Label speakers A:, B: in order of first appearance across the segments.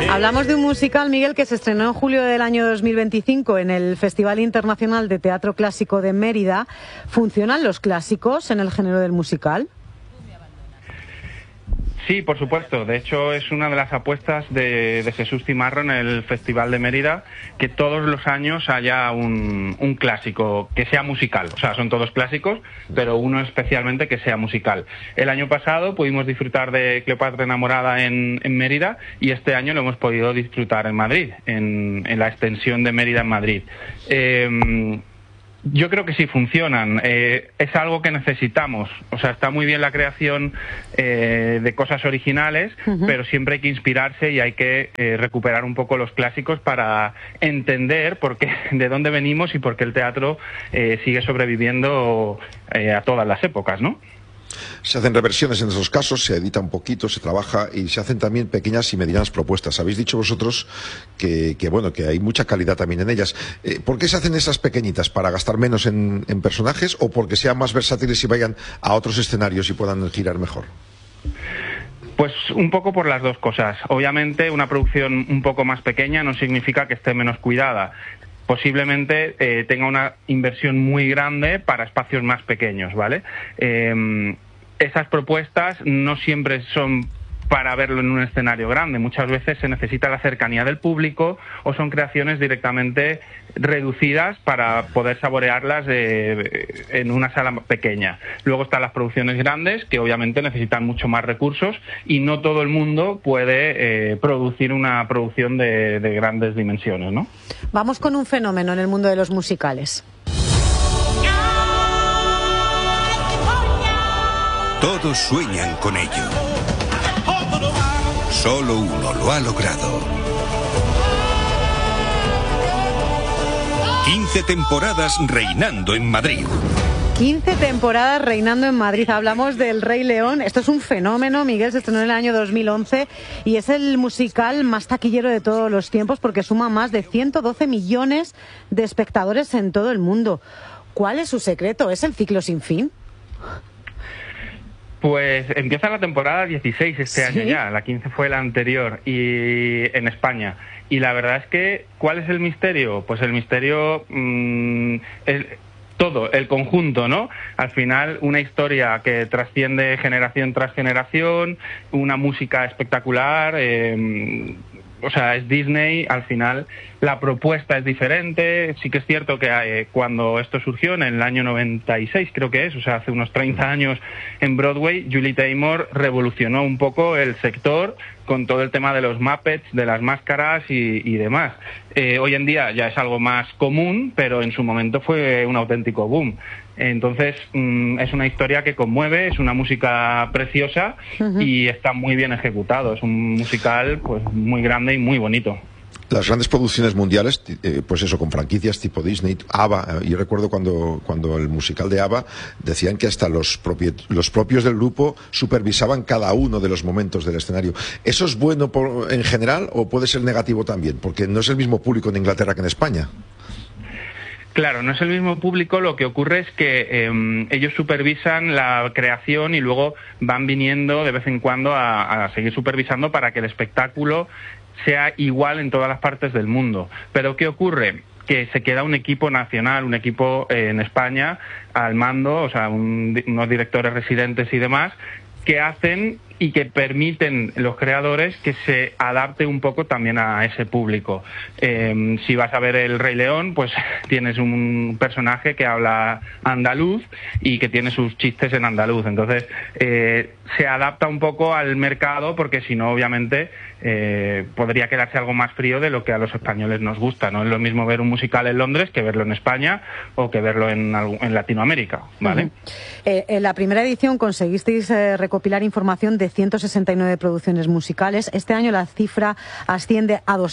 A: Hablamos de un musical, Miguel, que se estrenó en julio del año 2025 en el Festival Internacional de Teatro Clásico de Mérida. ¿Funcionan los clásicos en el género del musical?
B: Sí, por supuesto. De hecho, es una de las apuestas de Jesús Cimarro en el Festival de Mérida, que todos los años haya un clásico que sea musical. O sea, son todos clásicos, pero uno especialmente que sea musical. El año pasado pudimos disfrutar de Cleopatra enamorada en Mérida, y este año lo hemos podido disfrutar en Madrid, en la extensión de Mérida en Madrid. Yo creo que sí funcionan. Es algo que necesitamos. O sea, está muy bien la creación de cosas originales, pero siempre hay que inspirarse y hay que recuperar un poco los clásicos para entender de dónde venimos y por qué el teatro sigue sobreviviendo a todas las épocas, ¿no?
C: Se hacen reversiones en esos casos, se edita un poquito, se trabaja y se hacen también pequeñas y medianas propuestas. Habéis dicho vosotros que hay mucha calidad también en ellas. ¿Por qué se hacen esas pequeñitas? ¿Para gastar menos en personajes o porque sean más versátiles y vayan a otros escenarios y puedan girar mejor?
B: Pues un poco por las dos cosas. Obviamente una producción un poco más pequeña no significa que esté menos cuidada. Posiblemente tenga una inversión muy grande para espacios más pequeños, ¿vale? Esas propuestas no siempre son para verlo en un escenario grande. Muchas veces se necesita la cercanía del público o son creaciones directamente reducidas para poder saborearlas en una sala pequeña. Luego están las producciones grandes, que obviamente necesitan mucho más recursos y no todo el mundo puede producir una producción de grandes dimensiones, ¿no?
A: Vamos con un fenómeno en el mundo de los musicales.
D: Todos sueñan con ello. Solo uno lo ha logrado. 15 temporadas reinando en Madrid.
A: 15 temporadas reinando en Madrid. Hablamos del Rey León. Esto es un fenómeno, Miguel. Se estrenó en el año 2011 y es el musical más taquillero de todos los tiempos porque suma más de 112 millones de espectadores en todo el mundo. ¿Cuál es su secreto? ¿Es el ciclo sin fin?
B: Pues empieza la temporada 16 este año ya, la 15 fue la anterior, y en España. Y la verdad es que, ¿cuál es el misterio? Pues el misterio es todo, el conjunto, ¿no? Al final, una historia que trasciende generación tras generación, una música espectacular, o sea, es Disney. Al final la propuesta es diferente. Sí que es cierto que cuando esto surgió en el año 96, creo que es, o sea, hace unos 30 años en Broadway, Julie Taymor revolucionó un poco el sector con todo el tema de los Muppets, de las máscaras y demás. Hoy en día ya es algo más común, pero en su momento fue un auténtico boom. Entonces, es una historia que conmueve, es una música preciosa y está muy bien ejecutado. Es un musical pues muy grande y muy bonito.
C: Las grandes producciones mundiales, pues eso, con franquicias tipo Disney, ABBA, yo recuerdo cuando el musical de ABBA decían que hasta los propios del grupo supervisaban cada uno de los momentos del escenario. ¿Eso es bueno en general o puede ser negativo también? Porque no es el mismo público en Inglaterra que en España.
B: Claro, no es el mismo público. Lo que ocurre es que ellos supervisan la creación y luego van viniendo de vez en cuando a seguir supervisando para que el espectáculo sea igual en todas las partes del mundo. Pero ¿qué ocurre? Que se queda un equipo nacional, un equipo en España al mando, o sea, unos directores residentes y demás, que hacen y que permiten los creadores que se adapte un poco también a ese público. Si vas a ver El Rey León, pues tienes un personaje que habla andaluz y que tiene sus chistes en andaluz. Entonces, se adapta un poco al mercado porque si no, obviamente, podría quedarse algo más frío de lo que a los españoles nos gusta. No es lo mismo ver un musical en Londres que verlo en España o que verlo en Latinoamérica, ¿vale?
A: En la primera edición conseguisteis recopilar información de 169 producciones musicales. Este año la cifra asciende a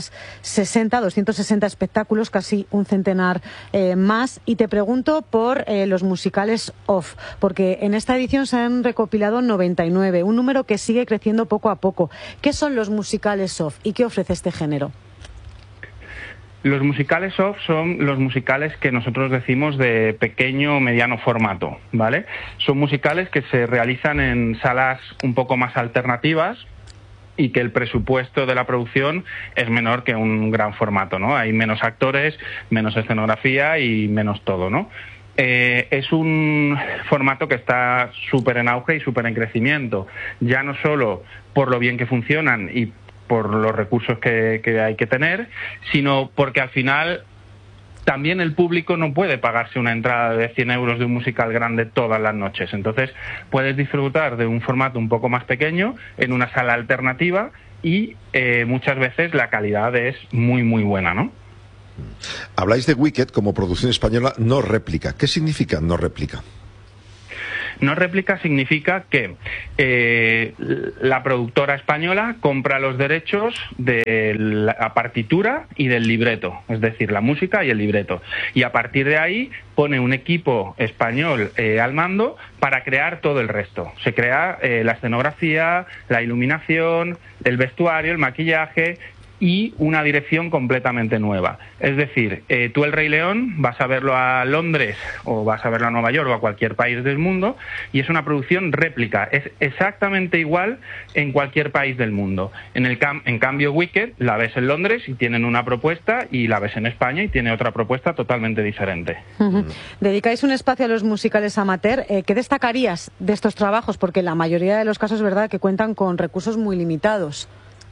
A: 260 espectáculos, casi un centenar más. Y te pregunto por los musicales off, porque en esta edición se han recopilado 99, un número que sigue creciendo poco a poco. ¿Qué son los musicales off y qué ofrece este género?
B: Los musicales off son los musicales que nosotros decimos de pequeño o mediano formato, ¿vale? Son musicales que se realizan en salas un poco más alternativas y que el presupuesto de la producción es menor que un gran formato, ¿no? Hay menos actores, menos escenografía y menos todo, ¿no? Es un formato que está súper en auge y súper en crecimiento, ya no solo por lo bien que funcionan y por los recursos que hay que tener, sino porque al final también el público no puede pagarse una entrada de 100 euros de un musical grande todas las noches. Entonces puedes disfrutar de un formato un poco más pequeño en una sala alternativa y muchas veces la calidad es muy, muy buena, ¿no?
C: Habláis de Wicked como producción española no réplica. ¿Qué significa no réplica?
B: No réplica significa que la productora española compra los derechos de la partitura y del libreto, es decir, la música y el libreto. Y a partir de ahí pone un equipo español al mando para crear todo el resto. Se crea la escenografía, la iluminación, el vestuario, el maquillaje y una dirección completamente nueva. Es decir, tú El Rey León vas a verlo a Londres o vas a verlo a Nueva York o a cualquier país del mundo y es una producción réplica. Es exactamente igual en cualquier país del mundo. En cambio, Wicked la ves en Londres y tienen una propuesta y la ves en España y tiene otra propuesta totalmente diferente.
A: Dedicáis un espacio a los musicales amateur. ¿Qué destacarías de estos trabajos? Porque la mayoría de los casos es verdad que cuentan con recursos muy limitados.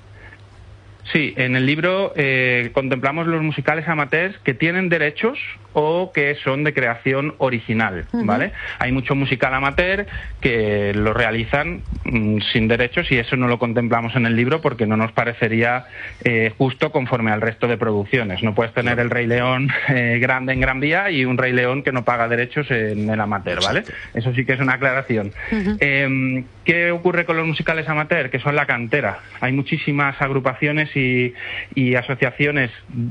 B: Sí, en el libro contemplamos los musicales amateurs que tienen derechos o que son de creación original, ¿vale? Hay mucho musical amateur que lo realizan sin derechos y eso no lo contemplamos en el libro porque no nos parecería justo conforme al resto de producciones. No puedes tener El Rey León grande en Gran Vía y un Rey León que no paga derechos en el amateur, ¿vale? Eso sí que es una aclaración. ¿Qué ocurre con los musicales amateur? Que son la cantera. Hay muchísimas agrupaciones y asociaciones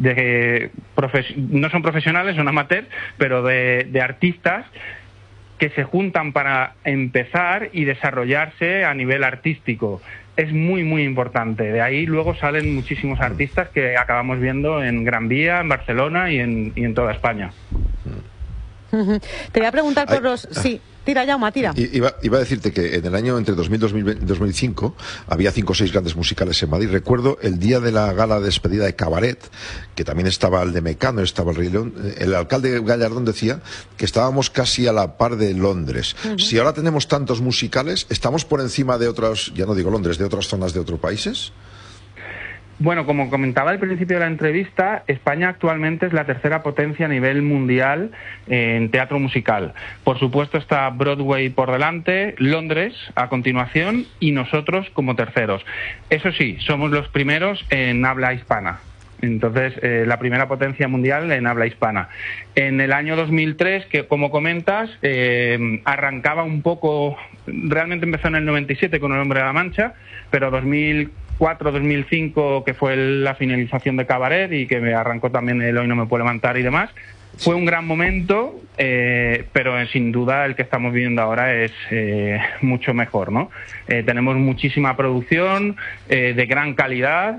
B: no son profesionales, son amateur, pero de artistas que se juntan para empezar y desarrollarse a nivel artístico. Es muy, muy importante. De ahí luego salen muchísimos artistas que acabamos viendo en Gran Vía, en Barcelona y en toda España.
A: Te voy a preguntar por los... Sí. Tira, Jaume, tira.
C: Iba a decirte que en el año entre 2000 y 2005 había 5 o 6 grandes musicales en Madrid. Recuerdo el día de la gala de despedida de Cabaret, que también estaba el de Mecano, estaba el Rey León. El alcalde Gallardón decía que estábamos casi a la par de Londres. Si ahora tenemos tantos musicales, ¿estamos por encima de otras, ya no digo Londres, de otras zonas de otros países?
B: Bueno, como comentaba al principio de la entrevista, España actualmente es la tercera potencia a nivel mundial en teatro musical. Por supuesto está Broadway por delante, Londres a continuación y nosotros como terceros. Eso sí, somos los primeros en habla hispana. Entonces, la primera potencia mundial en habla hispana. En el año 2003, que como comentas, arrancaba un poco, realmente empezó en el 97 con El Hombre de la Mancha, pero 2004-2005, que fue la finalización de Cabaret y que me arrancó también el Hoy no me puedo levantar y demás, fue un gran momento, pero sin duda el que estamos viviendo ahora es mucho mejor, ¿no? Tenemos muchísima producción de gran calidad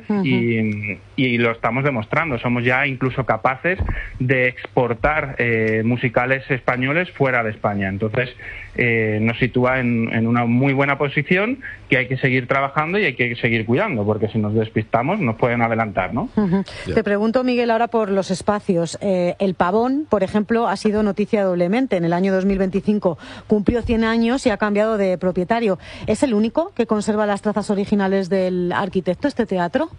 B: y lo estamos demostrando. Somos ya incluso capaces de exportar musicales españoles fuera de España. Entonces nos sitúa en una muy buena posición que hay que seguir trabajando y hay que seguir cuidando, porque si nos despistamos nos pueden adelantar, ¿no?
A: Te pregunto, Miguel, ahora por los espacios. El Pavón, por ejemplo, ha sido noticia doblemente. En el año 2025 cumplió 100 años y ha cambiado de propietario. ¿Es el único que conserva las trazas originales del arquitecto, este teatro?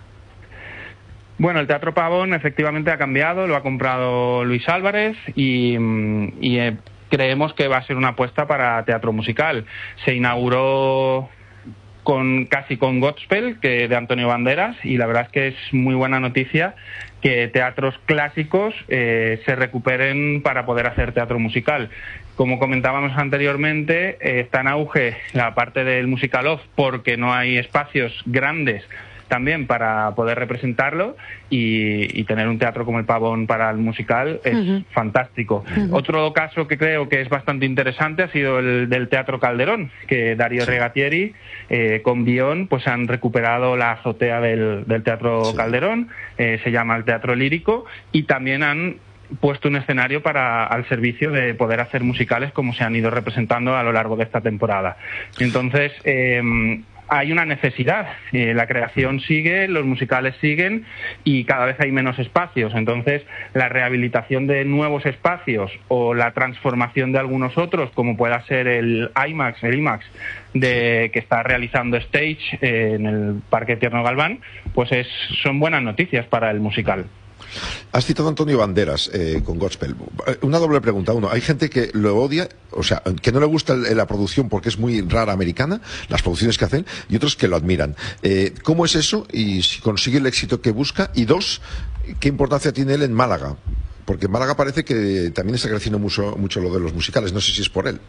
B: Bueno, el Teatro Pavón efectivamente ha cambiado, lo ha comprado Luis Álvarez y creemos que va a ser una apuesta para teatro musical. Se inauguró casi con Godspell, de Antonio Banderas, y la verdad es que es muy buena noticia que teatros clásicos se recuperen para poder hacer teatro musical. Como comentábamos anteriormente, está en auge la parte del musical off porque no hay espacios grandes también para poder representarlo y tener un teatro como el Pavón para el musical es fantástico. Otro caso que creo que es bastante interesante ha sido el del Teatro Calderón, que Darío Regatieri con Bion pues han recuperado la azotea del Teatro Calderón, se llama el Teatro Lírico, y también han puesto un escenario al servicio de poder hacer musicales como se han ido representando a lo largo de esta temporada. Entonces, hay una necesidad. La creación sigue, los musicales siguen y cada vez hay menos espacios. Entonces, la rehabilitación de nuevos espacios o la transformación de algunos otros, como pueda ser el IMAX, que está realizando Stage en el Parque Tierno Galván, pues son buenas noticias para el musical.
C: Has citado a Antonio Banderas con Godspell. Una doble pregunta. Uno, hay gente que lo odia, o sea, que no le gusta la producción porque es muy rara americana, las producciones que hacen, y otros que lo admiran. ¿Cómo es eso? Y si consigue el éxito que busca. Y dos, ¿qué importancia tiene él en Málaga? Porque en Málaga parece que también está creciendo mucho lo de los musicales. No sé si es por él.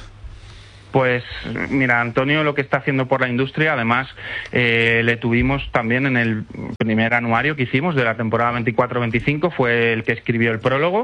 B: Pues mira, Antonio lo que está haciendo por la industria, además le tuvimos también en el primer anuario que hicimos de la temporada 24-25, fue el que escribió el prólogo,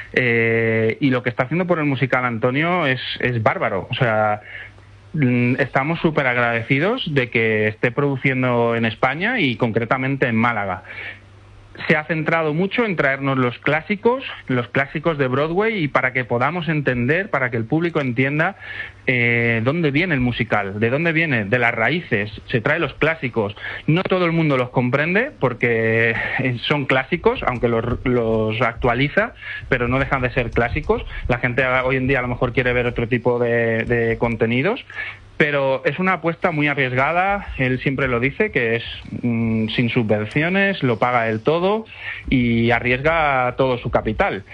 B: y lo que está haciendo por el musical Antonio es bárbaro. O sea, estamos súper agradecidos de que esté produciendo en España y concretamente en Málaga. Se ha centrado mucho en traernos los clásicos de Broadway, y para que podamos entender, para que el público entienda dónde viene el musical, de dónde viene, de las raíces. Se trae los clásicos. No todo el mundo los comprende porque son clásicos, aunque los actualiza, pero no dejan de ser clásicos. La gente hoy en día a lo mejor quiere ver otro tipo de contenidos. Pero es una apuesta muy arriesgada, él siempre lo dice, que es sin subvenciones, lo paga él todo y arriesga todo su capital.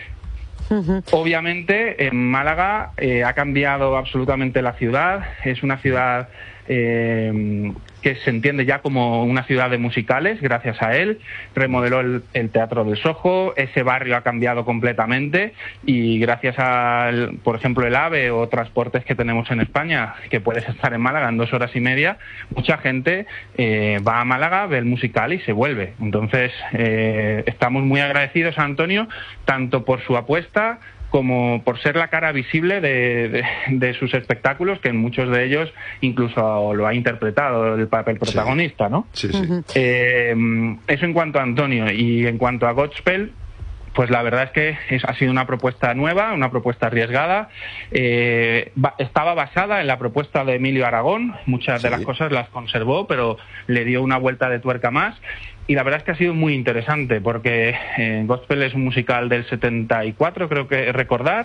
B: Obviamente en Málaga ha cambiado absolutamente la ciudad, es una ciudad que se entiende ya como una ciudad de musicales gracias a él. Remodeló el Teatro del Soho, ese barrio ha cambiado completamente, y gracias al, por ejemplo, el AVE o transportes que tenemos en España, que puedes estar en Málaga en 2 horas y media, mucha gente va a Málaga, ve el musical y se vuelve. Entonces estamos muy agradecidos a Antonio, tanto por su apuesta como por ser la cara visible de sus espectáculos, que en muchos de ellos incluso lo ha interpretado el papel protagonista, ¿no?
C: Sí, sí.
B: Eso en cuanto a Antonio. Y en cuanto a Godspell, pues la verdad es que ha sido una propuesta nueva, una propuesta arriesgada. Estaba basada en la propuesta de Emilio Aragón, muchas de las cosas las conservó, pero le dio una vuelta de tuerca más. Y la verdad es que ha sido muy interesante, porque Godspell es un musical del 74, creo que recordar,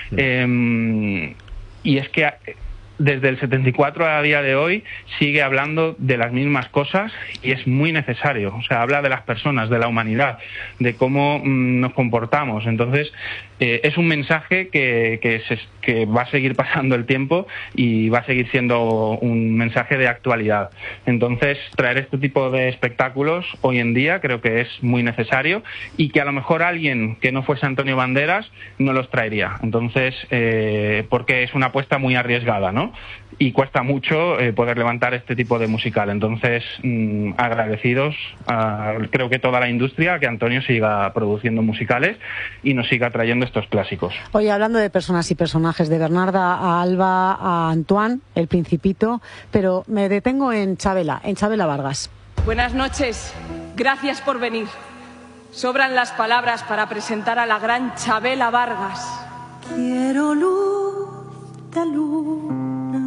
B: y es que desde el 74 a día de hoy sigue hablando de las mismas cosas, y es muy necesario. O sea, habla de las personas, de la humanidad, de cómo nos comportamos. Entonces, es un mensaje que va a seguir pasando el tiempo y va a seguir siendo un mensaje de actualidad. Entonces, traer este tipo de espectáculos hoy en día creo que es muy necesario, y que a lo mejor alguien que no fuese Antonio Banderas no los traería. Entonces, porque es una apuesta muy arriesgada, ¿no? Y cuesta mucho poder levantar este tipo de musical. Entonces, agradecidos creo que toda la industria, que Antonio siga produciendo musicales y nos siga trayendo estos clásicos.
A: Oye, hablando de personas y personajes, de Bernarda a Alba a Antoine, el Principito, pero me detengo en Chabela Vargas.
E: Buenas noches, gracias por venir. Sobran las palabras para presentar a la gran Chabela Vargas.
F: Quiero luz de luna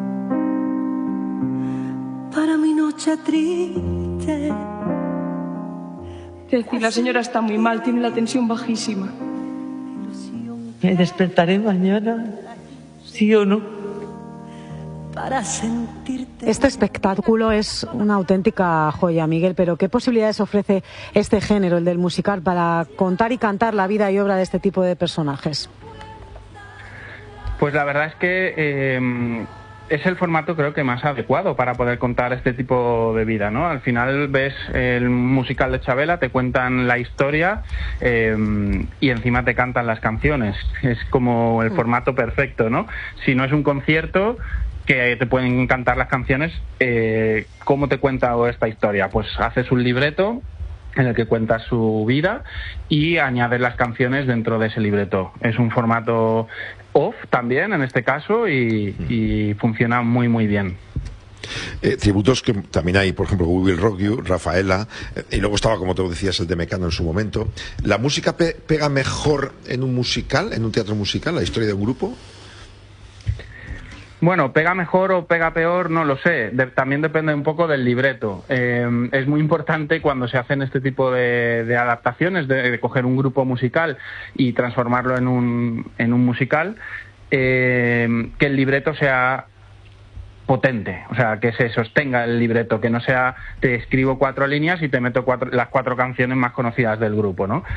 F: para mi noche triste.
E: Es decir, la señora está muy mal, tiene la tensión bajísima.
G: ¿Me despertaré mañana? ¿Sí o no?
F: Para sentirte.
A: Este espectáculo es una auténtica joya, Miguel, pero ¿qué posibilidades ofrece este género, el del musical, para contar y cantar la vida y obra de este tipo de personajes?
B: Pues la verdad es que es el formato creo que más adecuado para poder contar este tipo de vida, ¿no? Al final ves el musical de Chabela, te cuentan la historia y encima te cantan las canciones. Es como el formato perfecto, ¿no? Si no es un concierto que te pueden cantar las canciones, ¿cómo te cuenta esta historia? Pues haces un libreto en el que cuentas su vida y añades las canciones dentro de ese libreto. Es un formato off también en este caso y funciona muy muy bien.
C: Tributos que también hay, por ejemplo, We Will Rock You, Rafaela, y luego estaba, como tú decías, el de Mecano en su momento. ¿La música pega mejor en un musical, en un teatro musical, la historia de un grupo?
B: Bueno, pega mejor o pega peor, no lo sé. También depende un poco del libreto. Es muy importante cuando se hacen este tipo de adaptaciones, de coger un grupo musical y transformarlo en un musical, que el libreto sea potente, o sea, que se sostenga el libreto, que no sea te escribo 4 líneas y te meto las 4 canciones más conocidas del grupo, ¿no?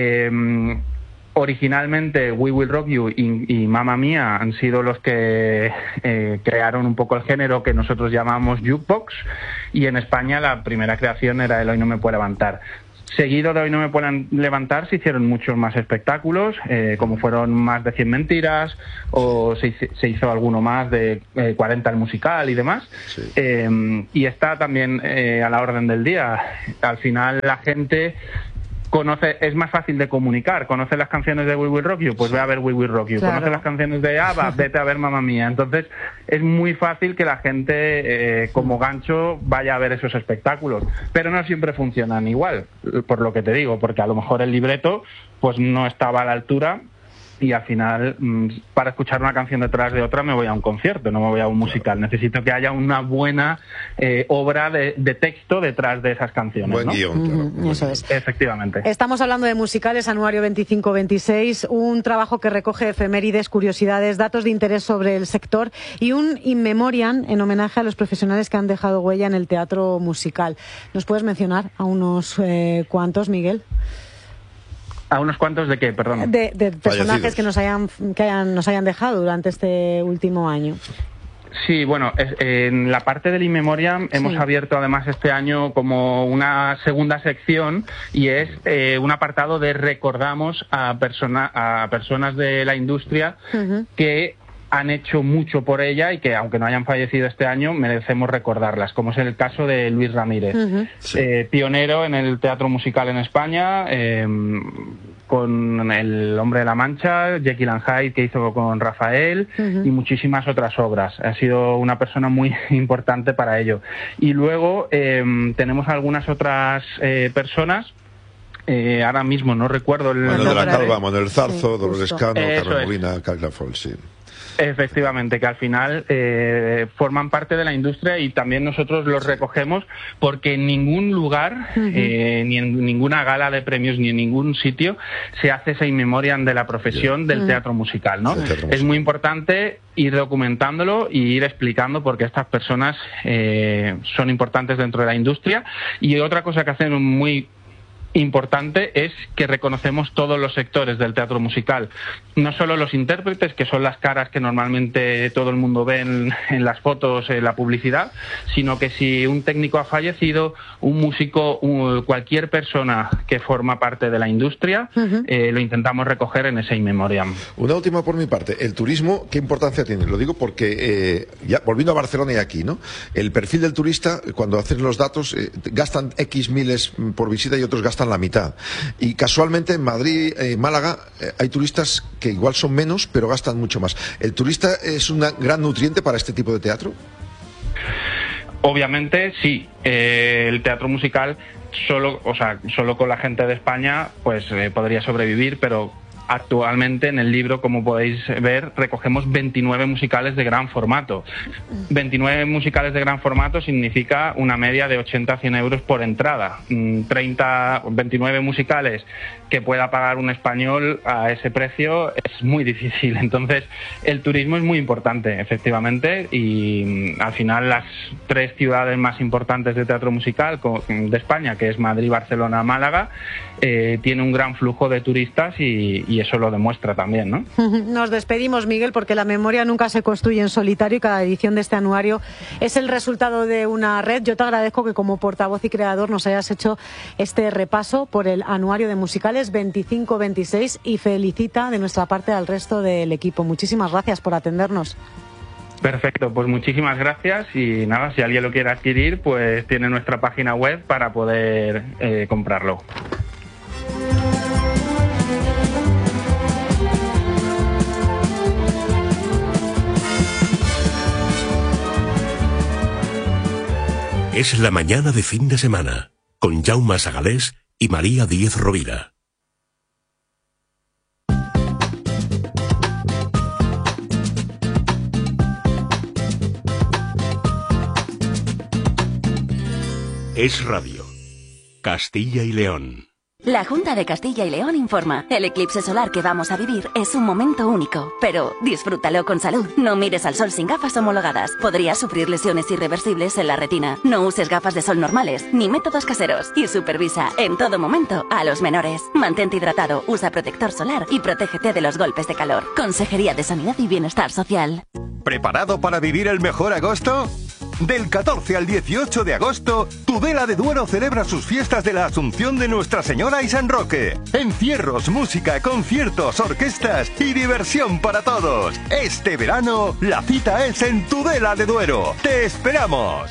B: Originalmente We Will Rock You y Mamma Mía han sido los que crearon un poco el género que nosotros llamamos jukebox, y en España la primera creación era el Hoy no me puedo levantar. Seguido de Hoy no me pueden levantar se hicieron muchos más espectáculos, como fueron Más de 100 mentiras, o se hizo alguno más de 40 el musical y demás. Sí. Y está también a la orden del día. Al final la gente es más fácil de comunicar. ¿Conoce las canciones de We Will Rock You? Pues ve a ver We Will Rock You. Claro. ¿Conoce las canciones de ABBA? Vete a ver Mamma Mía. Entonces es muy fácil que la gente como gancho vaya a ver esos espectáculos, pero no siempre funcionan igual, por lo que te digo, porque a lo mejor el libreto pues no estaba a la altura, y al final para escuchar una canción detrás de otra me voy a un concierto, no me voy a un musical. Necesito que haya una buena obra de texto detrás de esas canciones.
C: Buen guión, claro.
A: Eso es.
B: Efectivamente.
A: Estamos hablando de musicales, anuario 25-26, un trabajo que recoge efemérides, curiosidades, datos de interés sobre el sector y un in memoriam en homenaje a los profesionales que han dejado huella en el teatro musical. ¿Nos puedes mencionar a unos cuantos, Miguel?
B: ¿A unos cuantos de qué, perdón?
A: De personajes que nos hayan dejado durante este último año.
B: Sí, bueno, en la parte del In Memoriam hemos abierto además este año como una segunda sección, y es un apartado de recordamos a personas de la industria que han hecho mucho por ella y que, aunque no hayan fallecido este año, merecemos recordarlas, como es el caso de Luis Ramírez, pionero en el teatro musical en España, con El Hombre de la Mancha, Jekyll and Hyde, que hizo con Rafael, y muchísimas otras obras. Ha sido una persona muy importante para ello. Y luego tenemos algunas otras personas. Ahora mismo no recuerdo el
C: Manuel de la Calva, Manuel Zarzo, Dolores Cano, Carmen Molina, Carla Foll, sí.
B: Efectivamente, que al final forman parte de la industria, y también nosotros los recogemos porque en ningún lugar, ni en ninguna gala de premios, ni en ningún sitio se hace ese in memoriam de la profesión del teatro musical, ¿no? Es muy importante ir documentándolo y ir explicando por qué estas personas son importantes dentro de la industria. Y otra cosa que hacen muy importante es que reconocemos todos los sectores del teatro musical, no solo los intérpretes, que son las caras que normalmente todo el mundo ve en las fotos, en la publicidad, sino que si un técnico ha fallecido, un músico, cualquier persona que forma parte de la industria, lo intentamos recoger en ese in memoriam.
C: Una última por mi parte. El turismo, ¿qué importancia tiene? Lo digo porque, ya volviendo a Barcelona y aquí, ¿no? El perfil del turista, cuando hacen los datos, gastan X miles por visita y otros gastan la mitad. Y casualmente en Madrid, Málaga, hay turistas que igual son menos, pero gastan mucho más. ¿El turista es un gran nutriente para este tipo de teatro?
B: Obviamente sí. El teatro musical solo con la gente de España pues podría sobrevivir, pero actualmente en el libro, como podéis ver, recogemos 29 musicales de gran formato. 29 musicales de gran formato significa una media de 80 a 100 euros por entrada. 29 musicales que pueda pagar un español a ese precio es muy difícil. Entonces, el turismo es muy importante, efectivamente, y al final las 3 ciudades más importantes de teatro musical de España, que es Madrid, Barcelona, Málaga, tiene un gran flujo de turistas y eso lo demuestra también, ¿no?
A: Nos despedimos, Miguel, porque la memoria nunca se construye en solitario y cada edición de este anuario es el resultado de una red. Yo te agradezco que como portavoz y creador nos hayas hecho este repaso por el anuario de musicales 25-26 y felicita de nuestra parte al resto del equipo. Muchísimas gracias por atendernos.
B: Perfecto, pues muchísimas gracias, y nada, si alguien lo quiere adquirir, pues tiene nuestra página web para poder comprarlo.
H: Es la mañana de fin de semana, con Jaume Sagalés y María Díez Rovira. Es Radio. Castilla y León.
I: La Junta de Castilla y León informa. El eclipse solar que vamos a vivir es un momento único, pero disfrútalo con salud. No mires al sol sin gafas homologadas. Podrías sufrir lesiones irreversibles en la retina. No uses gafas de sol normales, ni métodos caseros. Y supervisa en todo momento a los menores. Mantente hidratado, usa protector solar y protégete de los golpes de calor. Consejería de Sanidad y Bienestar Social.
J: ¿Preparado para vivir el mejor agosto? Del 14 al 18 de agosto, Tudela de Duero celebra sus fiestas de la Asunción de Nuestra Señora y San Roque. Encierros, música, conciertos, orquestas y diversión para todos. Este verano, la cita es en Tudela de Duero. ¡Te esperamos!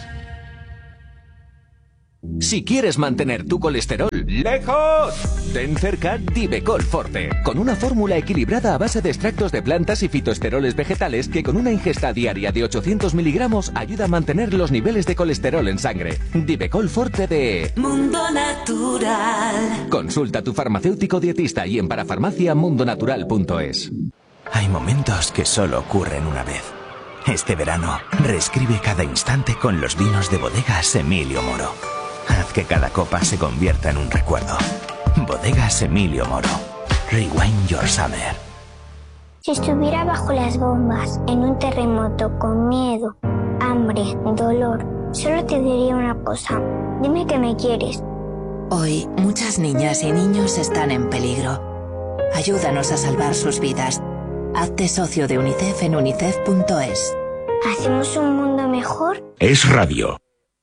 K: Si quieres mantener tu colesterol lejos, ten cerca Divecol Forte, con una fórmula equilibrada a base de extractos de plantas y fitoesteroles vegetales que con una ingesta diaria de 800 miligramos ayuda a mantener los niveles de colesterol en sangre. Divecol Forte de
F: Mundo Natural.
K: Consulta a tu farmacéutico dietista y en parafarmaciamundonatural.es.
L: Hay momentos que solo ocurren una vez. Este verano, reescribe cada instante con los vinos de Bodegas Emilio Moro. Haz que cada copa se convierta en un recuerdo. Bodegas Emilio Moro. Rewind your summer.
M: Si estuviera bajo las bombas, en un terremoto, con miedo, hambre, dolor, solo te diría una cosa. Dime que me quieres.
N: Hoy, muchas niñas y niños están en peligro. Ayúdanos a salvar sus vidas. Hazte socio de UNICEF en unicef.es.
M: ¿Hacemos un mundo mejor?
H: Es Radio.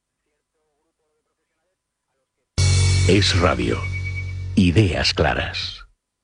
H: Es Radio. Ideas claras.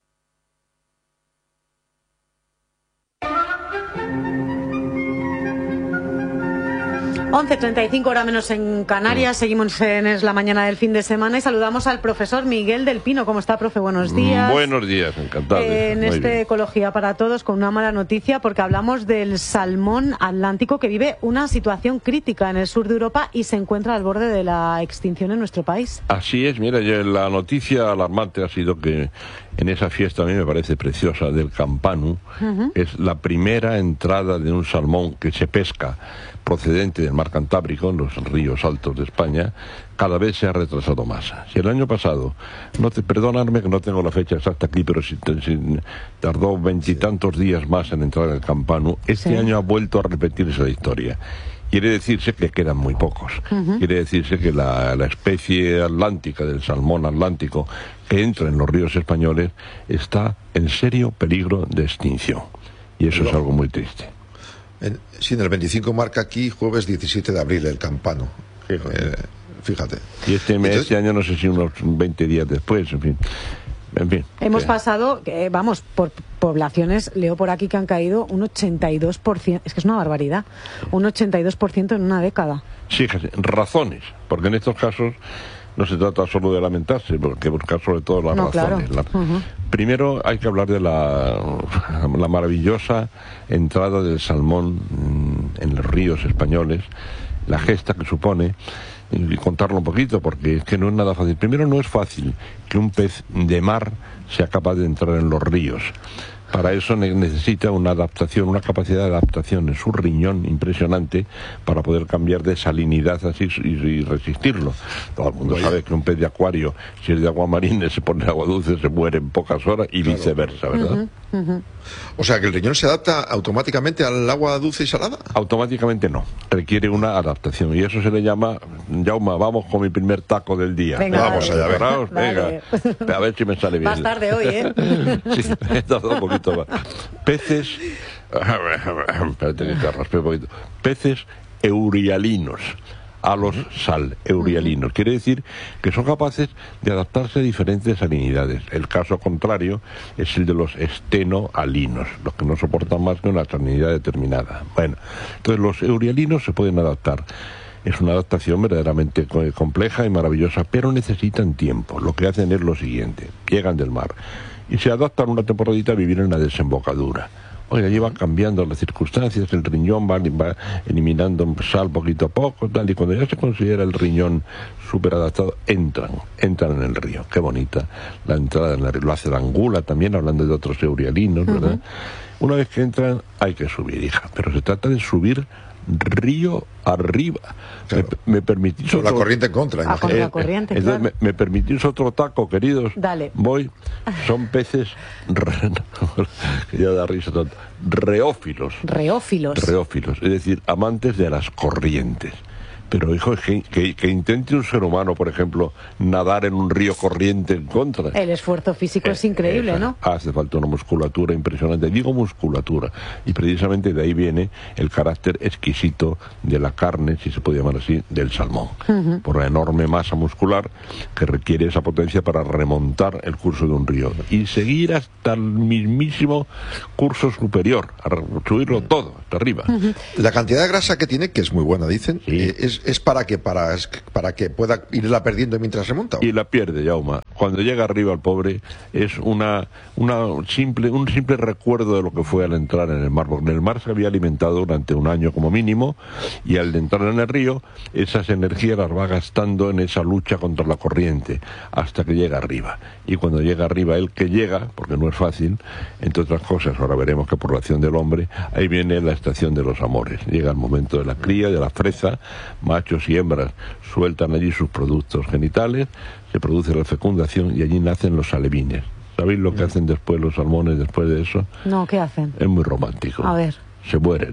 A: 11:35, hora menos en Canarias. Seguimos en Es la Mañana del fin de semana y saludamos al profesor Miguel del Pino. ¿Cómo está, profe? Buenos días.
O: Buenos días, encantado.
A: En Ecología para Todos, con una mala noticia, porque hablamos del salmón atlántico que vive una situación crítica en el sur de Europa y se encuentra al borde de la extinción en nuestro país.
O: Así es, mira, la noticia alarmante ha sido que en esa fiesta, a mí me parece preciosa, del Campanu, es la primera entrada de un salmón que se pesca procedente del mar Cantábrico, en los ríos altos de España, cada vez se ha retrasado más. Si el año pasado, perdonadme que no tengo la fecha exacta aquí, pero si tardó 20 y tantos días más en entrar en el Campanu, este año ha vuelto a repetirse la historia. Quiere decirse que quedan muy pocos. Quiere decirse que la especie atlántica, del salmón atlántico, que entra en los ríos españoles, está en serio peligro de extinción. Y eso es algo muy triste.
C: Sí, en el 25 marca aquí jueves 17 de abril el Campano. Fíjate.
O: Y este año no sé si unos 20 días después, en fin.
A: Hemos pasado, por poblaciones, leo por aquí que han caído un 82%, es que es una barbaridad, un 82% en una década.
O: Sí, razones, porque en estos casos no se trata solo de lamentarse, porque hay que buscar sobre todo las razones.
A: Claro.
O: Primero hay que hablar de la maravillosa entrada del salmón en los ríos españoles, la gesta que supone, y contarlo un poquito, porque es que no es nada fácil. Primero, no es fácil que un pez de mar sea capaz de entrar en los ríos. Para eso necesita una adaptación, una capacidad de adaptación en su riñón impresionante para poder cambiar de salinidad así y resistirlo. Todo el mundo sabe que un pez de acuario, si es de agua marina, se pone agua dulce, se muere en pocas horas y viceversa, ¿verdad?
C: O sea, que el riñón se adapta automáticamente al agua dulce y salada.
O: Automáticamente no, requiere una adaptación y eso se le llama, Jauma, vamos con mi primer taco del día.
A: Venga,
O: vamos allá, ¿verdad? Venga, a ver si me sale bien.
A: Más tarde hoy, ¿eh?
O: Sí, he dado un poquito más. Peces, espérate que te raspé un poquito. Peces eurialinos, eurialinos. Quiere decir que son capaces de adaptarse a diferentes salinidades. El caso contrario es el de los estenoalinos, los que no soportan más que una salinidad determinada. Bueno, entonces los eurialinos se pueden adaptar. Es una adaptación verdaderamente compleja y maravillosa, pero necesitan tiempo. Lo que hacen es lo siguiente: llegan del mar y se adaptan una temporadita a vivir en la desembocadura. Oiga, llevan cambiando las circunstancias, el riñón va eliminando sal poquito a poco, tal, y cuando ya se considera el riñón súper adaptado, entran en el río. Qué bonita la entrada en el río. Lo hace la angula también, hablando de otros eurialinos, ¿verdad? Una vez que entran, hay que subir, hija, pero se trata de subir río arriba.
C: Claro.
O: ¿Me permitís
C: con
O: otro...
C: la corriente en contra,
A: con la corriente,
O: entonces,
A: claro.
O: ¿me permitís otro taco, queridos?
A: Dale.
O: Voy. Son peces que ya da risa tonto. Reófilos.
A: Reófilos.
O: Es decir, amantes de las corrientes. Pero, hijo, que intente un ser humano, por ejemplo, nadar en un río corriente en contra.
A: El esfuerzo físico es increíble, ¿no?
O: Hace falta una musculatura impresionante. Digo musculatura. Y precisamente de ahí viene el carácter exquisito de la carne, si se puede llamar así, del salmón. Por la enorme masa muscular que requiere esa potencia para remontar el curso de un río. Y seguir hasta el mismísimo curso superior, a subirlo todo, hasta arriba.
C: La cantidad de grasa que tiene, que es muy buena, dicen, es para que pueda irla perdiendo mientras remonta.
O: Y la pierde, Jaume. Cuando llega arriba el pobre es un simple recuerdo de lo que fue al entrar en el mar, porque en el mar se había alimentado durante un año como mínimo, y al entrar en el río esas energías las va gastando en esa lucha contra la corriente hasta que llega arriba. Y cuando llega arriba, el que llega, porque no es fácil, entre otras cosas, ahora veremos que por la acción del hombre, ahí viene la estación de los amores. Llega el momento de la cría, de la freza. Machos y hembras sueltan allí sus productos genitales, se produce la fecundación y allí nacen los alevines. ¿Sabéis lo que hacen después los salmones después de eso?
A: No, ¿qué hacen?
O: Es muy romántico.
A: A ver.
O: Se mueren.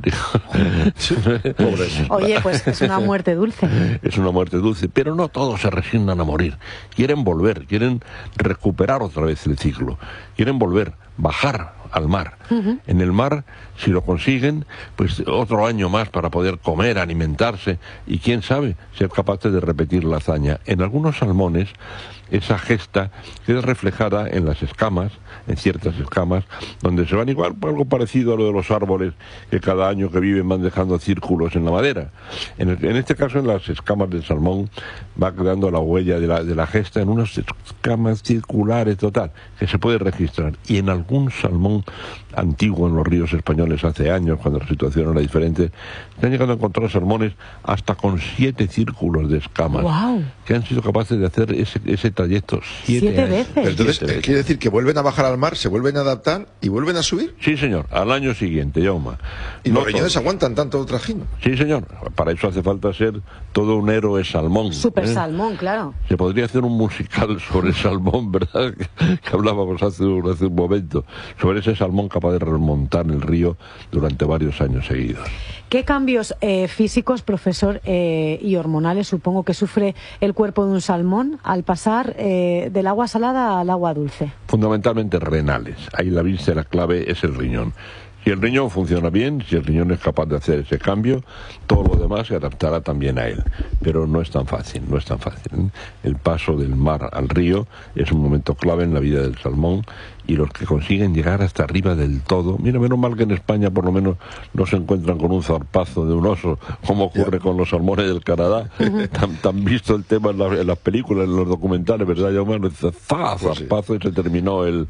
A: Oye, pues es una muerte dulce.
O: Es una muerte dulce, pero no todos se resignan a morir. Quieren volver, quieren recuperar otra vez el ciclo. Quieren volver, bajar al mar. En el mar, si lo consiguen, pues otro año más para poder comer, alimentarse y quién sabe, ser capaces de repetir la hazaña. En algunos salmones, esa gesta queda reflejada en las escamas, en ciertas escamas, donde se van igual, algo parecido a lo de los árboles, que cada año que viven van dejando círculos en la madera. En este caso, en las escamas del salmón, va quedando la huella de la gesta en unas escamas circulares total, que se puede registrar. Y en algún salmón antiguo en los ríos españoles hace años, cuando la situación era diferente, se han llegado a encontrar salmones hasta con 7 círculos de escamas,
A: wow,
O: que han sido capaces de hacer ese trayecto 7 veces.
C: Pero entonces, ¿quiere decir que vuelven a bajar al mar, se vuelven a adaptar y vuelven a subir?
O: Sí, señor, al año siguiente, Jaume.
C: ¿Y los riñones aguantan tanto trajín?
O: Sí, señor, para eso hace falta ser todo un héroe salmón.
A: Super salmón, claro.
O: Se podría hacer un musical sobre el salmón, ¿verdad? Que hablábamos hace un momento, sobre ese salmón capaz de remontar el río durante varios años seguidos.
A: ¿Qué cambios físicos, profesor, y hormonales supongo que sufre el cuerpo de un salmón al pasar del agua salada al agua dulce?
O: Fundamentalmente renales. Ahí la vista y la clave es el riñón. Si el riñón funciona bien, si el riñón es capaz de hacer ese cambio, todo lo demás se adaptará también a él. Pero no es tan fácil, no es tan fácil. El paso del mar al río es un momento clave en la vida del salmón, y los que consiguen llegar hasta arriba del todo, mira, menos mal que en España por lo menos no se encuentran con un zarpazo de un oso, como ocurre con los salmones del Canadá. Tan visto el tema en las películas, en los documentales, ¿verdad? Ya bueno, zarpazo y se terminó el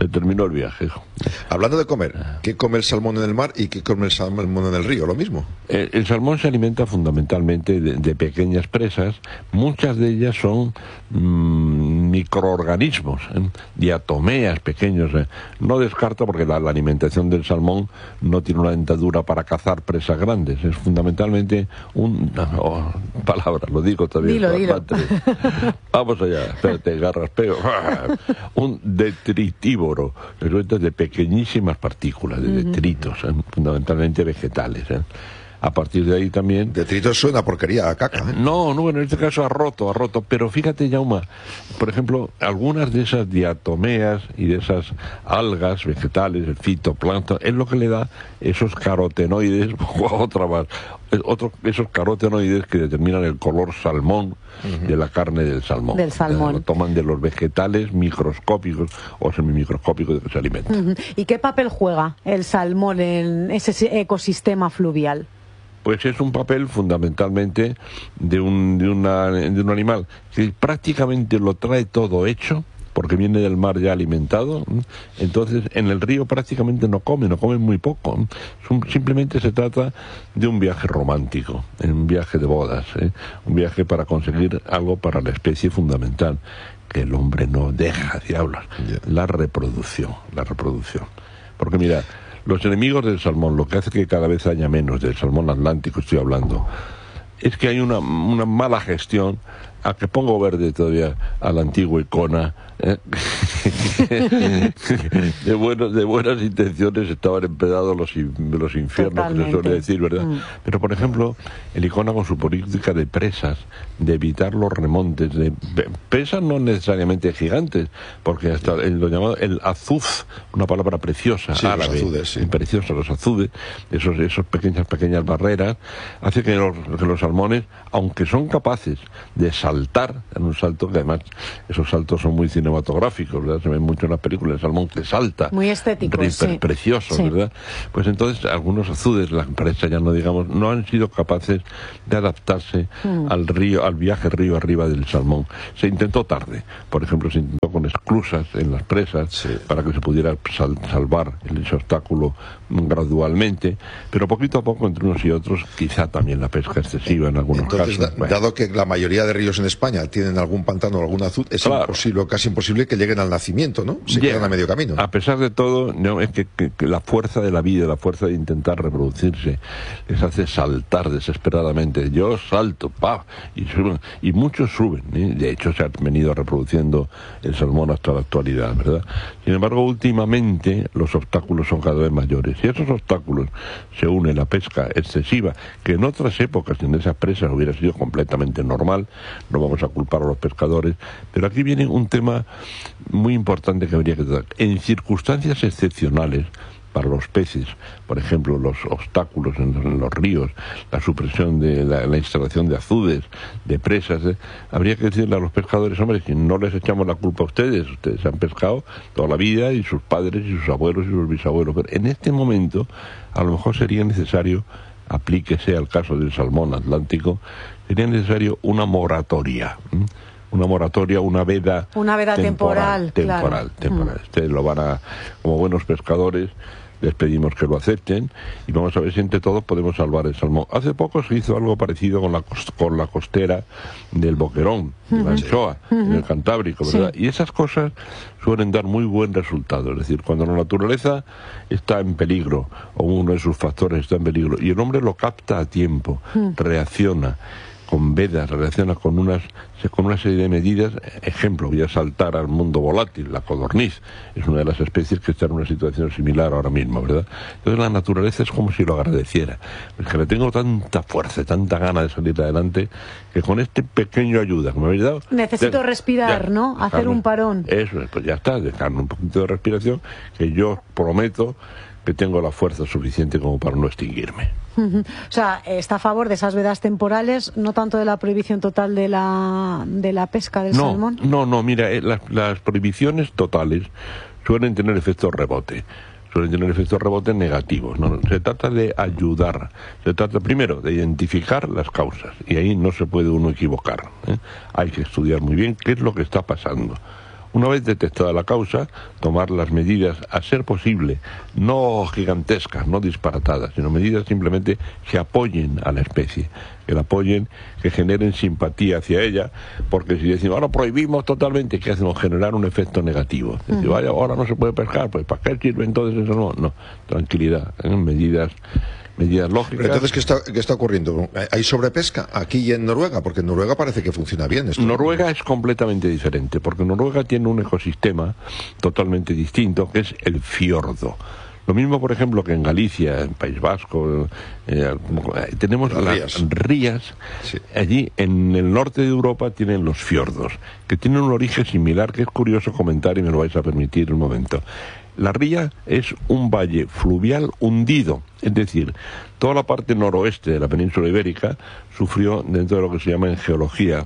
O: viaje.
C: Hablando de comer, ¿qué come el salmón en el mar y qué come el salmón en el río? ¿Lo mismo?
O: El salmón se alimenta fundamentalmente de pequeñas presas. Muchas de ellas son microorganismos, diatomeas pequeños. No descarta, porque la alimentación del salmón no tiene una dentadura para cazar presas grandes. Es fundamentalmente palabra, lo digo también.
A: Dilo.
O: Vamos allá, espérate, garraspeo. Un detritívoro, resulta de pequeñísimas partículas, de detritos, fundamentalmente vegetales. A partir de ahí también...
C: Detritos suena a porquería, a caca.
O: No, en este caso a roto. Pero fíjate, Jaume, por ejemplo, algunas de esas diatomeas y de esas algas vegetales, el fitoplancton, es lo que le da esos carotenoides, esos carotenoides que determinan el color salmón de la carne del salmón. Lo toman de los vegetales microscópicos o semimicroscópicos de que se alimentan.
A: ¿Y qué papel juega el salmón en ese ecosistema fluvial?
O: Pues es un papel fundamentalmente de un animal que prácticamente lo trae todo hecho, porque viene del mar ya alimentado. Entonces en el río prácticamente no come muy poco. Simplemente se trata de un viaje romántico, un viaje de bodas, un viaje para conseguir algo para la especie fundamental, que el hombre no deja, diablos, la reproducción. Porque mira, Los enemigos del salmón, lo que hace que cada vez haya menos del salmón atlántico, estoy hablando, es que hay una mala gestión, a que pongo verde todavía a la antigua Icona, de buenas intenciones estaban empedrados los infiernos, que se suele decir, ¿verdad? Pero, por ejemplo, el Icona con su política de presas, de evitar los remontes, de presas no necesariamente gigantes, porque hasta lo llamado el azuz, una palabra preciosa,
C: sí,
O: árabe,
C: los azudes, sí.
O: preciosa, los azudes, esos pequeñas barreras, hace que los salmones, aunque son capaces de saltar en un salto, que además esos saltos son muy cinematográficos, ¿verdad? Se ven mucho en las películas, el salmón que salta,
A: muy estético, sí.
O: Precioso, sí. ¿Verdad? Pues entonces algunos azudes, la empresa ya no digamos, no han sido capaces de adaptarse al viaje río arriba del salmón. Se intentó tarde, por ejemplo, se intentó con esclusas en las presas, sí, para que se pudiera salvar ese obstáculo gradualmente, pero poquito a poco entre unos y otros, quizá también la pesca excesiva en algunos
C: casos. Dado que la mayoría de ríos en España tienen algún pantano o algún azud, es imposible, casi imposible que lleguen al nacimiento, ¿no? Se quedan a medio camino.
O: A pesar de todo, no, es que la fuerza de la vida, la fuerza de intentar reproducirse, les hace saltar desesperadamente. Yo salto, ¡pah! Y suben, y muchos suben, ¿eh? De hecho, se ha venido reproduciendo el salmón hasta la actualidad, ¿verdad? Sin embargo, últimamente los obstáculos son cada vez mayores. Y a esos obstáculos se une la pesca excesiva, que en otras épocas, en esas presas, hubiera sido completamente normal. No vamos a culpar a los pescadores, pero aquí viene un tema muy importante que habría que tratar. En circunstancias excepcionales para los peces, por ejemplo, los obstáculos en los ríos, la supresión de la instalación de azudes, de presas, habría que decirle a los pescadores, hombre, que no les echamos la culpa a ustedes han pescado toda la vida, y sus padres, y sus abuelos, y sus bisabuelos, pero en este momento a lo mejor sería necesario, aplíquese al caso del salmón atlántico, sería necesario una moratoria. Una moratoria, una veda
A: temporal.
O: Claro. Ustedes lo van a, como buenos pescadores, les pedimos que lo acepten y vamos a ver si entre todos podemos salvar el salmón. Hace poco se hizo algo parecido con la costera del Boquerón, de la anchoa, en el Cantábrico, ¿verdad? Sí. Y esas cosas suelen dar muy buen resultado. Es decir, cuando la naturaleza está en peligro, o uno de sus factores está en peligro, y el hombre lo capta a tiempo, reacciona con vedas, reacciona con una serie de medidas. Ejemplo, voy a saltar al mundo volátil, la codorniz es una de las especies que está en una situación similar ahora mismo, ¿verdad? Entonces la naturaleza es como si lo agradeciera, es que le tengo tanta fuerza, tanta gana de salir adelante, que con este pequeño ayuda que me habéis dado,
A: necesito respirar, ¿no? Hacer un parón.
O: Eso, pues ya está, dejarme un poquito de respiración, que yo prometo que tengo la fuerza suficiente como para no extinguirme.
A: O sea, está a favor de esas vedas temporales, no tanto de la prohibición total de la pesca del salmón.
O: No, mira, las prohibiciones totales suelen tener efectos rebote. Suelen tener efectos rebotes negativos. No, se trata de ayudar. Se trata primero de identificar las causas, y ahí no se puede uno equivocar, ¿eh? Hay que estudiar muy bien qué es lo que está pasando. Una vez detectada la causa, tomar las medidas, a ser posible, no gigantescas, no disparatadas, sino medidas simplemente que apoyen a la especie, que la apoyen, que generen simpatía hacia ella, porque si decimos, ahora prohibimos totalmente, ¿qué hacemos? Generar un efecto negativo. Decir, vaya, ahora no se puede pescar, pues ¿para qué sirve entonces eso? No, tranquilidad, medidas lógicas.
C: Pero entonces, ¿qué está ocurriendo? ¿Hay sobrepesca aquí y en Noruega? Porque en Noruega parece que funciona bien esto.
O: Noruega es completamente diferente, porque Noruega tiene un ecosistema totalmente distinto, que es el fiordo. Lo mismo, por ejemplo, que en Galicia, en País Vasco, tenemos las rías. Sí. Allí, en el norte de Europa, tienen los fiordos, que tienen un origen similar, que es curioso comentar, y me lo vais a permitir un momento. La ría es un valle fluvial hundido, es decir, toda la parte noroeste de la península ibérica sufrió, dentro de lo que se llama en geología,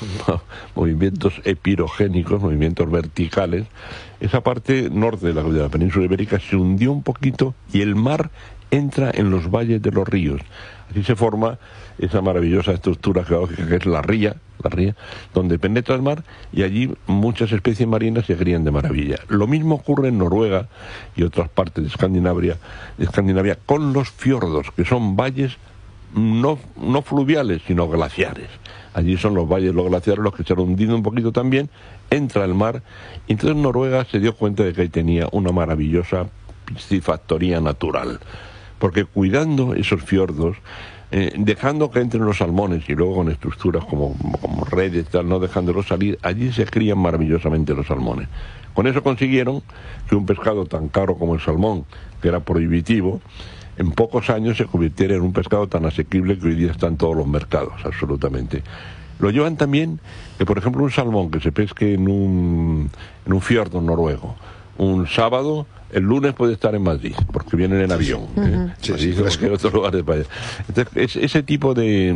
O: movimientos epirogénicos, movimientos verticales. Esa parte norte de la península ibérica se hundió un poquito y el mar entra en los valles de los ríos. Así se forma esa maravillosa estructura geológica que es la ría, donde penetra el mar, y allí muchas especies marinas se crían de maravilla. Lo mismo ocurre en Noruega y otras partes de Escandinavia con los fiordos, que son valles no fluviales, sino glaciares. Allí son los valles, los glaciares, los que se han hundido un poquito también, entra el mar, y entonces Noruega se dio cuenta de que ahí tenía una maravillosa piscifactoría natural. Porque cuidando esos fiordos, dejando que entren los salmones y luego con estructuras como redes, tal, no dejándolos salir, allí se crían maravillosamente los salmones. Con eso consiguieron que un pescado tan caro como el salmón, que era prohibitivo, en pocos años se convirtiera en un pescado tan asequible que hoy día está en todos los mercados, absolutamente. Lo llevan también que, por ejemplo, un salmón que se pesque en un fiordo noruego, un sábado, el lunes puede estar en Madrid, porque vienen en avión. Madrid, cualquier otro lugar de país. Entonces, ese tipo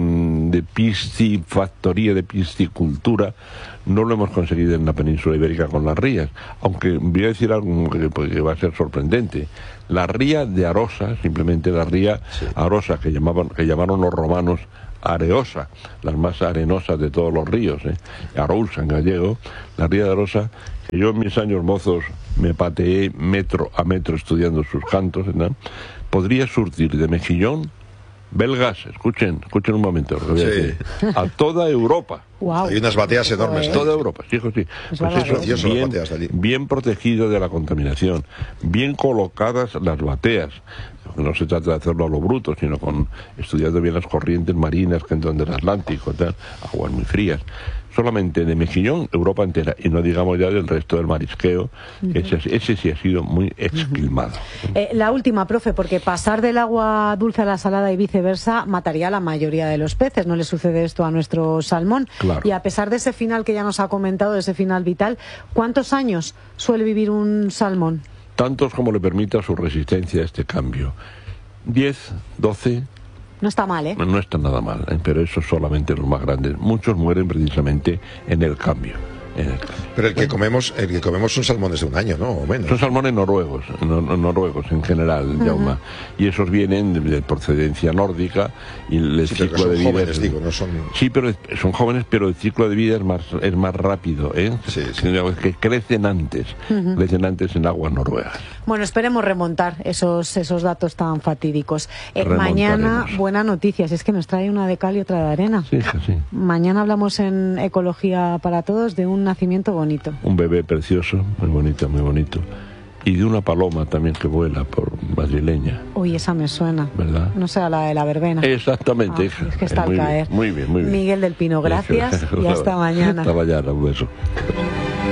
O: de piscifactoría, de piscicultura, no lo hemos conseguido en la península ibérica con las rías. Aunque voy a decir algo que va a ser sorprendente. La ría de Arosa, simplemente la ría Arosa, que llamaron los romanos Areosa, las más arenosas de todos los ríos, Arousa en gallego, la ría de Arosa, que yo en mis años mozos me pateé metro a metro estudiando sus cantos, ¿no? Podría surtir de mejillón belgas, escuchen un momento lo que voy a decir, a toda Europa.
C: Wow. Hay unas bateas enormes.
O: Toda Europa, sí, sí. Pues eso, bien protegido de la contaminación, bien colocadas las bateas. No se trata de hacerlo a lo bruto, sino estudiando bien las corrientes marinas que entran del Atlántico, tal, aguas muy frías. Solamente de mejillón, Europa entera, y no digamos ya del resto del marisqueo, ese sí ha sido muy exclimado.
A: La última, profe, porque pasar del agua dulce a la salada y viceversa mataría a la mayoría de los peces. No le sucede esto a nuestro salmón.
O: Claro.
A: Y a pesar de ese final que ya nos ha comentado, de ese final vital, ¿cuántos años suele vivir un salmón?
O: Tantos como le permita su resistencia a este cambio. 10, 12...
A: No está mal, ¿eh?
O: No está nada mal, pero eso solamente los más grandes. Muchos mueren precisamente en el cambio.
C: Pero el que comemos son salmones de un año, ¿no? O menos.
O: Son salmones noruegos en general, Jauma. Y esos vienen de procedencia nórdica y el ciclo de vida
C: jóvenes, digo, no son.
O: Sí, pero son jóvenes, pero el ciclo de vida es más rápido, ¿eh?
C: Sí.
O: Que crecen antes en aguas noruegas.
A: Bueno, esperemos remontar esos datos tan fatídicos. Mañana, buena noticia, si es que nos trae una de cal y otra de arena.
O: Sí.
A: Mañana hablamos en Ecología para Todos de un nacimiento bonito.
O: Un bebé precioso, muy bonito, muy bonito. Y de una paloma también que vuela por madrileña.
A: Uy, esa me suena.
O: ¿Verdad?
A: No sea la de la verbena.
O: Exactamente.
A: Es que está al caer.
O: Muy bien.
A: Miguel del Pino, gracias y hasta mañana.
O: Hasta mañana, un beso.